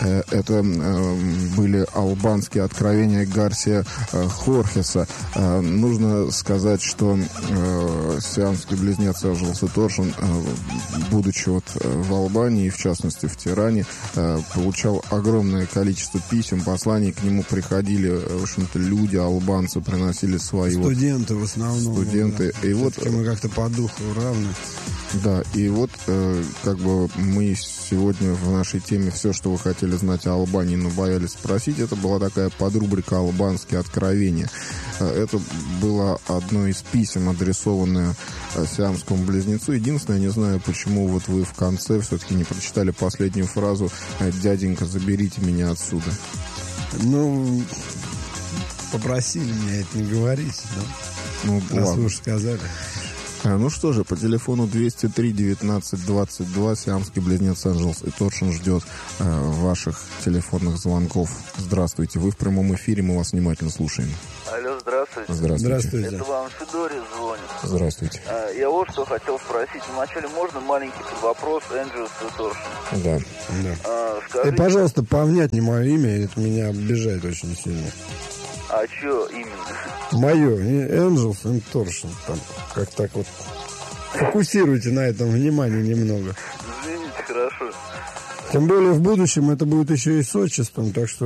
Это были албанские откровения Гарсия Хорхеса. Нужно сказать, что сиамский близнец Энджелс и Торшен, будучи вот в Албании, в частности в Тиране, получал огромное количество писем, посланий. К нему приходили, в общем-то, люди, албанцы, приносили свои... Студенты в основном. Студенты. Да. И вот... мы как-то по духу равны. Да, и вот как бы мы сегодня в нашей теме все, что вы хотели знать о Албании, но боялись спросить, это была такая подрубрика «Албанские откровения». Это было одно из писем, адресованное сиамскому близнецу. Единственное, я не знаю, почему вот вы в конце все-таки не прочитали последнюю фразу «Дяденька, заберите меня отсюда». Ну, попросили меня это не говорить, да? Ну, раз ладно. вы уж сказали. Ну что же, по телефону 203-19-22 сиамский близнец Энджелс и Торшен ждет ваших телефонных звонков. Здравствуйте, вы в прямом эфире, мы вас внимательно слушаем. Алло, здравствуйте. Здравствуйте. Это вам Федорий звонит. Здравствуйте. Я вот что хотел спросить. Вначале можно маленький вопрос Энджелс и Торшен? Да. Ты, пожалуйста, повнятнее мое имя, это меня обижает очень сильно. А что именно? Мое, Энджелс и Торшен. Там, как так вот. Фокусируйте на этом внимание немного. Извините, хорошо. Тем более в будущем это будет еще и с отчеством, так что...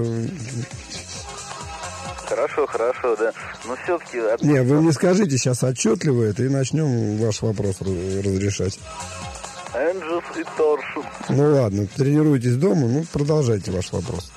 Хорошо, да. Но все-таки... Не, вы мне скажите сейчас отчетливо это, и начнем ваш вопрос разрешать. Энджелс и Торшен. Ну ладно, тренируйтесь дома, ну продолжайте ваш вопрос.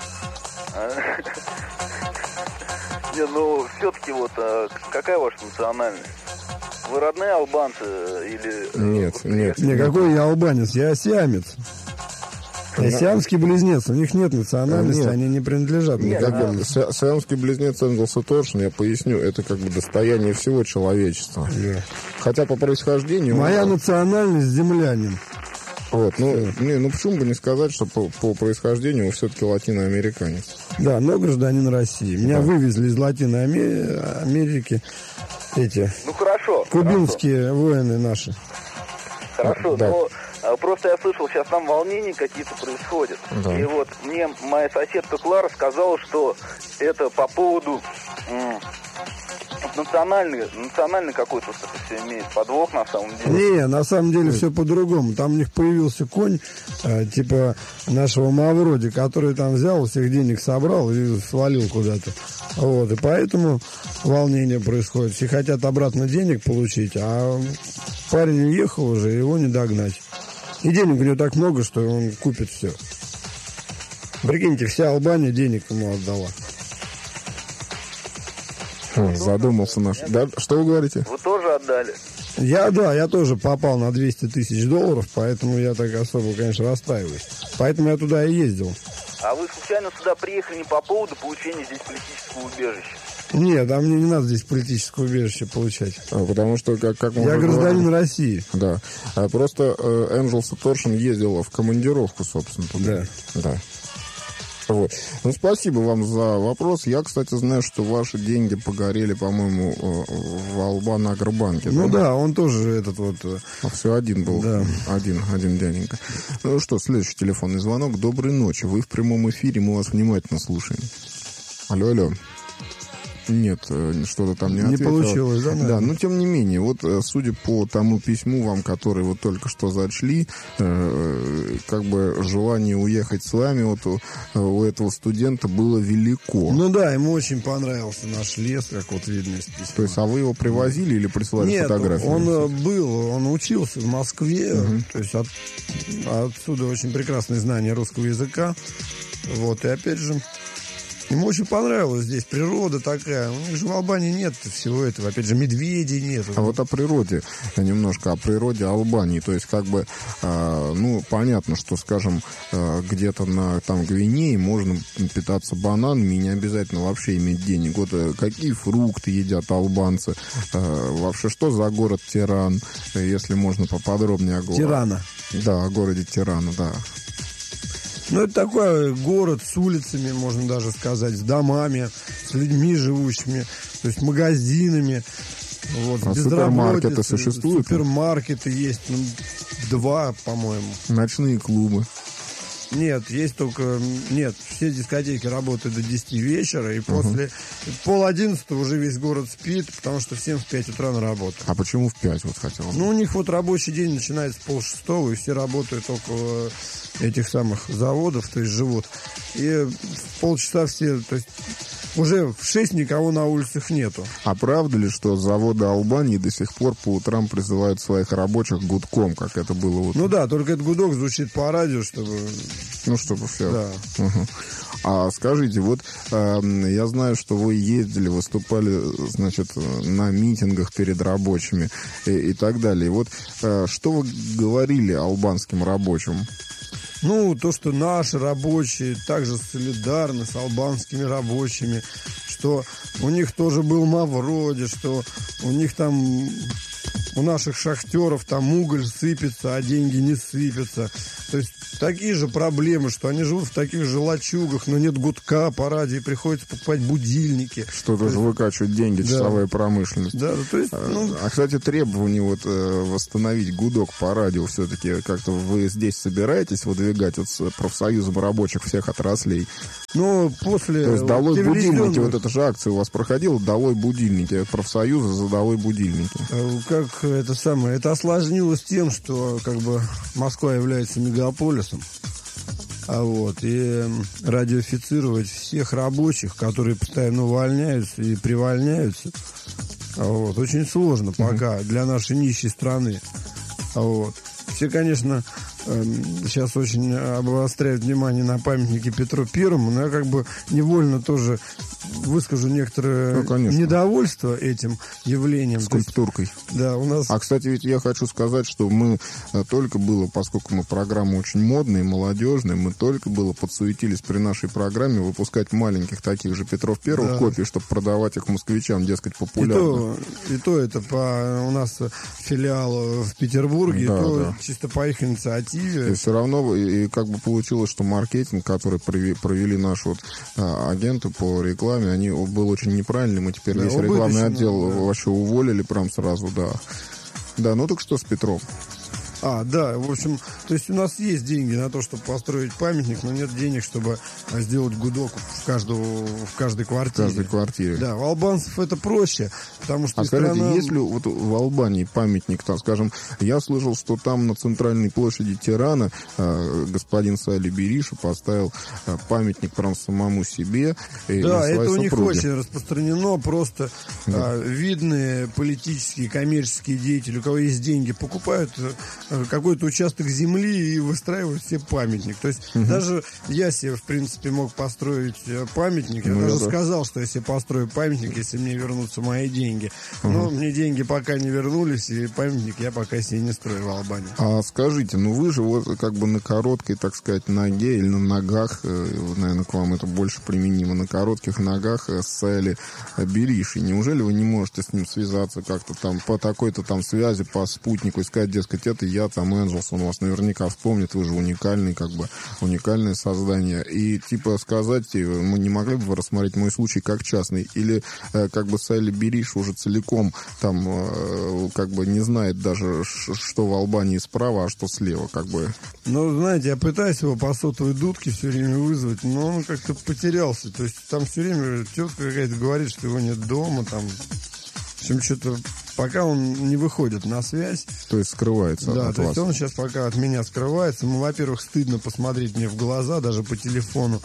Не, ну все-таки вот какая ваша национальность? Вы родные албанцы или... Нет. Не, какой я албанец, я сиамец. Я сиамский близнец, у них нет национальности, Нет. они не принадлежат никакому. Сиамский близнец Энджелс и Торшен, я поясню, это как бы достояние всего человечества. Да. Хотя по происхождению... Моя национальность землянин. Вот, ну почему бы не сказать, что по происхождению вы все-таки латиноамериканец. Да, но гражданин России. Меня вывезли из Латинной Америки эти Ну хорошо. кубинские воины наши. Хорошо, Да. но просто я слышал, сейчас там волнения какие-то происходят. Да. И вот мне моя соседка Клара сказала, что это по поводу национальный какой-то это все имеет подвох на самом деле. Не, на самом деле все по-другому. Там у них появился конь, типа нашего Мавроди, который там взял, всех денег собрал и свалил куда-то. Вот, и поэтому волнение происходит. Все хотят обратно денег получить, а парень уехал уже, его не догнать. И денег у него так много, что он купит все. Прикиньте, вся Албания денег ему отдала. Задумался наш... Да, что вы говорите? Вы тоже отдали? Я тоже попал на $200 тысяч, поэтому я так особо, конечно, расстраиваюсь. Поэтому я туда и ездил. А вы случайно сюда приехали не по поводу получения здесь политического убежища? Нет, а мне не надо здесь политическое убежище получать. Потому что, как мы Я уже гражданин говорили, России. Да. Просто Энджелс и Торшен ездила в командировку, собственно. Туда. Да. Вот. Ну, спасибо вам за вопрос. Я, кстати, знаю, что ваши деньги погорели, по-моему, в Албан-Агробанке. Ну да, он тоже этот вот... Все один был. Да. Один дяденька. Ну что, следующий телефонный звонок. Доброй ночи. Вы в прямом эфире, мы вас внимательно слушаем. Алло. Нет, что-то там не ответило. Не получилось, да? Да, но тем не менее, вот судя по тому письму вам, которое вот только что зачли, как бы желание уехать с вами вот у этого студента было велико. Ну да, ему очень понравился наш лес, как вот видно из письма. То есть, а вы его привозили или присылали Нет, фотографии? он учился в Москве, то есть отсюда очень прекрасное знание русского языка. Вот, и опять же, ему очень понравилось здесь природа такая. У них же в Албании нет всего этого. Опять же, медведей нет. А вот о природе, немножко о природе Албании. То есть, как бы, ну, понятно, что, скажем, где-то на там Гвинее можно питаться бананами и не обязательно вообще иметь денег. Вот какие фрукты едят албанцы? Вообще, что за город Тиран? Если можно поподробнее о городе. Тирана. Да, о городе Тирана, да. Ну, это такой город с улицами, можно даже сказать, с домами, с людьми живущими, то есть магазинами. Вот, а супермаркеты существуют? Супермаркеты есть, 2, по-моему. Ночные клубы. Нет, есть только... Нет, все дискотеки работают до 10 вечера, и после 10:30 уже весь город спит, потому что всем в 5 утра на работу. А почему в 5 вот хотел? Ну, у них вот рабочий день начинается с 5:30, и все работают около этих самых заводов, то есть живут. И в полчаса все... То есть уже в 6 никого на улицах нету. А правда ли, что заводы Албании до сих пор по утрам призывают своих рабочих гудком, как это было вот... Ну да, только этот гудок звучит по радио, чтобы... Ну, чтобы все... Да. Угу. А скажите, вот я знаю, что вы ездили, выступали, значит, на митингах перед рабочими и так далее. Вот что вы говорили албанским рабочим? Ну, то, что наши рабочие также солидарны с албанскими рабочими, что у них тоже был Мавроди, что у них там, у наших шахтеров там уголь сыпется, а деньги не сыпятся. То есть такие же проблемы, что они живут в таких же лачугах, но нет гудка по радио, приходится покупать будильники. Что тоже выкачивать деньги, часовая промышленность. Да, то есть... кстати, требование вот восстановить гудок по радио все-таки как-то вы здесь собираетесь выдвигать вот с профсоюзом рабочих всех отраслей? Ну, после... То есть долой будильники, вот эта же акция у вас проходила, долой будильники, профсоюза за долой будильники. Как это самое, это осложнилось тем, что как бы Москва является мегаполисом. И радиофицировать всех рабочих, которые постоянно увольняются и привольняются, очень сложно пока для нашей нищей страны. Все, конечно, сейчас очень обостряют внимание на памятнике Петру Первому, но я как бы невольно тоже выскажу некоторое недовольство этим явлением. Скульптуркой. Да, у нас... А, кстати, ведь я хочу сказать, что мы только было, поскольку мы программа очень модная, молодежная, мы только было подсуетились при нашей программе выпускать маленьких таких же Петров Первых копий, чтобы продавать их москвичам, дескать, популярно. И то это у нас филиал в Петербурге, чисто по их инициативе. И все равно, и как бы получилось, что маркетинг, который провели наши агенты по рекламе, был очень неправильным, и теперь весь рекламный отдел вообще уволили прям сразу, Да, ну так что с Петром? В общем, то есть у нас есть деньги на то, чтобы построить памятник, но нет денег, чтобы сделать гудок в каждой квартире. В каждой квартире. Да, у албанцев это проще, потому что... скажите, есть ли вот в Албании памятник, там, скажем, я слышал, что там на центральной площади Тирана господин Сали Бериша поставил памятник прям самому себе и да, своей это у них супруге. очень распространено, просто видные политические, коммерческие деятели, у кого есть деньги, покупают какой-то участок земли и выстраивают себе памятник. То есть даже я себе, в принципе, мог построить памятник. Я даже сказал, что я себе построю памятник, если мне вернутся мои деньги. Но мне деньги пока не вернулись, и памятник я пока себе не строю в Албании. А скажите, вы же вот как бы на короткой, так сказать, ноге или на ногах, наверное, к вам это больше применимо, на коротких ногах с Сали Беришей. Неужели вы не можете с ним связаться как-то там по такой-то там связи, по спутнику и сказать, дескать, это я там Энджелс, он вас наверняка вспомнит, вы же уникальный, как бы, уникальное создание. И типа сказать, мы не могли бы рассмотреть мой случай как частный, или как бы Сали Бериш уже целиком там как бы не знает даже, что в Албании справа, а что слева, как бы. Ну, знаете, я пытаюсь его по сотовой дудке все время вызвать, но он как-то потерялся. То есть там все время тетка какая-то говорит, что его нет дома, там. В общем, что-то пока он не выходит на связь. То есть скрывается от вас. Да, то есть он сейчас пока от меня скрывается. Во-первых, стыдно посмотреть мне в глаза, даже по телефону.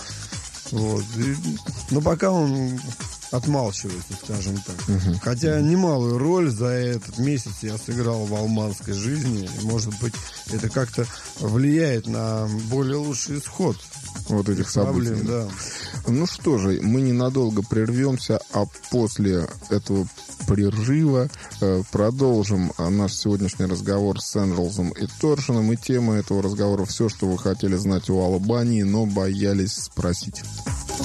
Но пока он отмалчивается, скажем так. Хотя немалую роль за этот месяц я сыграл в албанской жизни. И, может быть, это как-то влияет на более лучший исход вот этих событий. Да. Ну что же, мы ненадолго прервемся, а после этого прерыва продолжим наш сегодняшний разговор с Энджелсом и Торшином. И тема этого разговора — все, что вы хотели знать о Албании, но боялись спросить.